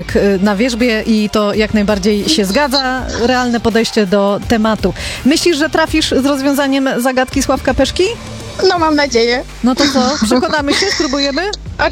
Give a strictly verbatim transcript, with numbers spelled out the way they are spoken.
jak na wierzbie i to jak najbardziej się zgadza. Realne podejście do tematu. Myślisz, że trafisz z rozwiązaniem zagadki Sławka Peszki? No mam nadzieję. No to co? Przekonamy się? Spróbujemy?